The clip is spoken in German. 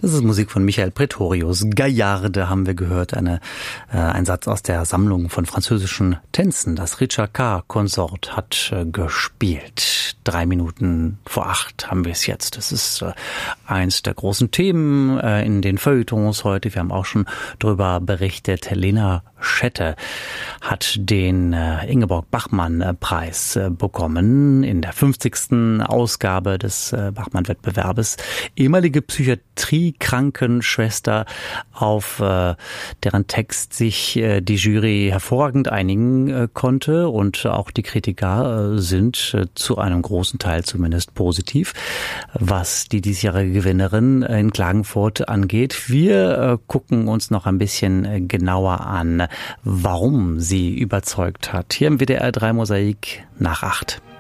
Das ist Musik von Michael Pretorius. Gaillarde haben wir gehört, ein Satz aus der Sammlung von französischen Tänzen. Das Richard Carr Consort hat gespielt. 7:03 haben wir es jetzt. Das ist eins der großen Themen in den Feuilletons heute. Wir haben auch schon darüber berichtet. Lena Schette hat den Ingeborg-Bachmann-Preis bekommen in der 50. Ausgabe des Bachmann-Wettbewerbes. Ehemalige Psychiatrie-Krankenschwester, auf deren Text sich die Jury hervorragend einigen konnte, und auch die Kritiker sind zu einem großen Teil zumindest positiv, was die diesjährige Gewinnerin in Klagenfurt angeht. Wir gucken uns noch ein bisschen genauer an, warum sie überzeugt hat. Hier im WDR 3 Mosaik nach 8.